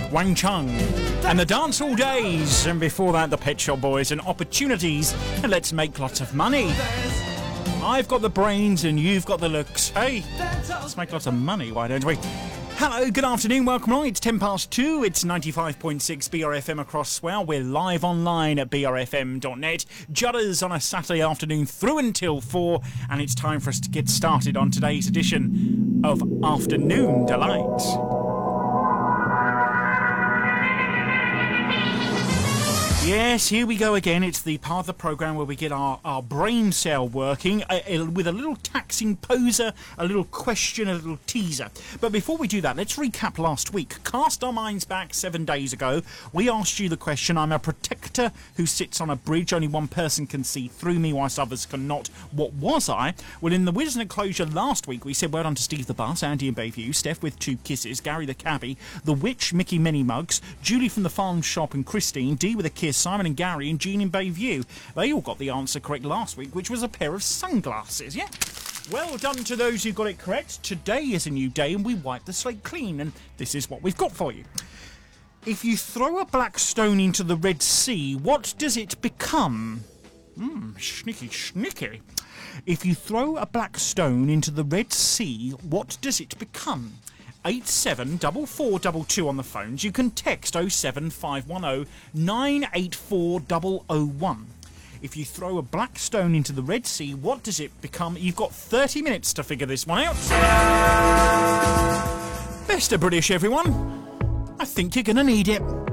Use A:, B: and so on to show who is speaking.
A: Wang Chung, and the Dance All Days, and before that the Pet Shop Boys and Opportunities, and Let's Make Lots of Money. I've got the brains and you've got the looks. Hey, let's make lots of money, why don't we? Hello, good afternoon, welcome along. It's 10 past 2, it's 95.6 BRFM across Swell. We're live online at brfm.net. Judders on a Saturday afternoon through until 4, and it's time for us to get started on today's edition of Afternoon Delight. Yes, here we go again. It's the part of the programme where we get our brain cell working with a little taxing poser, a little question, a little teaser. But before we do that, let's recap last week. Cast our minds back 7 days ago. We asked you the question, I'm a protector who sits on a bridge. Only one person can see through me whilst others cannot. What was I? Well, in the Wizards and Closure last week, we said well done to Steve the Bus, Andy in Bayview, Steph with 2 kisses, Gary the Cabbie, The Witch, Mickey Mini Mugs, Julie from the Farm Shop and Christine, Dee with a kiss, Simon and Gary and Jean in Bayview. They all got the answer correct last week, which was a pair of sunglasses, yeah? Well done to those who got it correct. Today is a new day and we wipe the slate clean, and this is what we've got for you. If you throw a black stone into the Red Sea, what does it become? Sneaky. If you throw a black stone into the Red Sea, what does it become? 874422 on the phones. You can text 07510 984001. If you throw a black stone into the Red Sea, what does it become? You've got 30 minutes to figure this one out. Best of British, everyone. I think you're going to need it.